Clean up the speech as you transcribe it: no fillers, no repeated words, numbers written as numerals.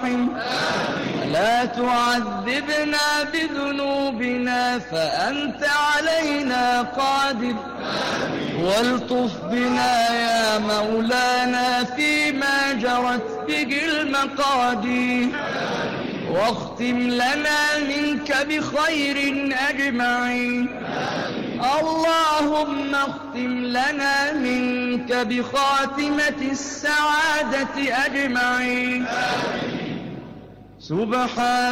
راحم لا تعذبنا بذنوبنا فأنت علينا قادر والطف بنا يا مولانا فيما جرت به المقادير واختم لنا منك بخير أجمعين اللهم اختم لنا منك بخاتمة السعادة أجمعين سبحان